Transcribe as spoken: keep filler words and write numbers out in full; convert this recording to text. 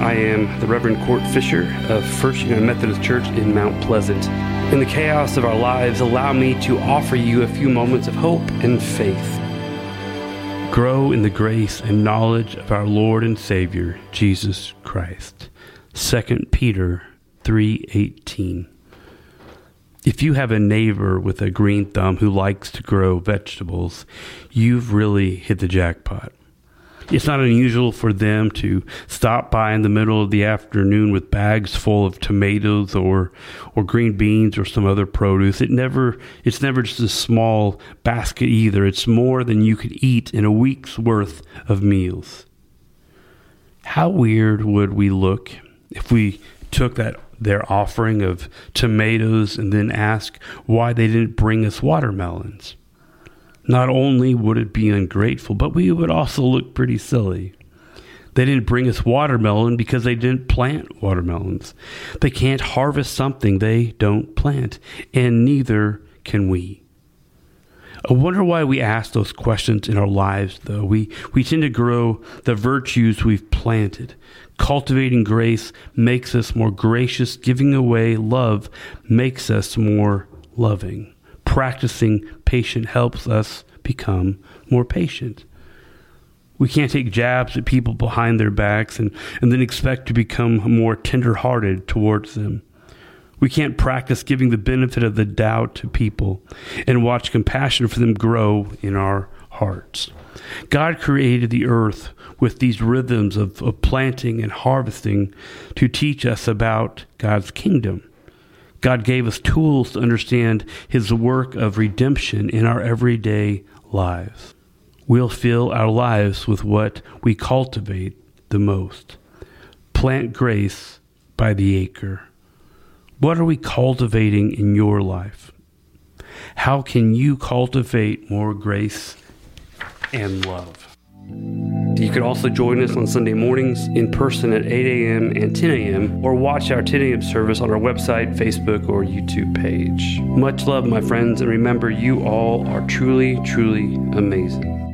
I am the Reverend Court Fisher of First United Methodist Church in Mount Pleasant. In the chaos of our lives, allow me to offer you a few moments of hope and faith. Grow in the grace and knowledge of our Lord and Savior, Jesus Christ. Second Peter three eighteen. If you have a neighbor with a green thumb who likes to grow vegetables, you've really hit the jackpot. It's not unusual for them to stop by in the middle of the afternoon with bags full of tomatoes or or green beans or some other produce. It never it's never just a small basket either. It's more than you could eat in a week's worth of meals. How weird would we look if we took that their offering of tomatoes and then asked why they didn't bring us watermelons? Not only would it be ungrateful, but we would also look pretty silly. They didn't bring us watermelon because they didn't plant watermelons. They can't harvest something they don't plant, and neither can we. I wonder why we ask those questions in our lives, though. We, we tend to grow the virtues we've planted. Cultivating grace makes us more gracious. Giving away love makes us more loving. Practicing patience helps us become more patient. We can't take jabs at people behind their backs and, and then expect to become more tender-hearted towards them. We can't practice giving the benefit of the doubt to people and watch compassion for them grow in our hearts. God created the earth with these rhythms of, of planting and harvesting to teach us about God's kingdom. God gave us tools to understand his work of redemption in our everyday lives. We'll fill our lives with what we cultivate the most. Plant grace by the acre. What are we cultivating in your life? How can you cultivate more grace and love? You can also join us on Sunday mornings in person at eight a.m. and ten a.m. or watch our ten a.m. service on our website, Facebook, or YouTube page. Much love, my friends, and remember, you all are truly, truly amazing.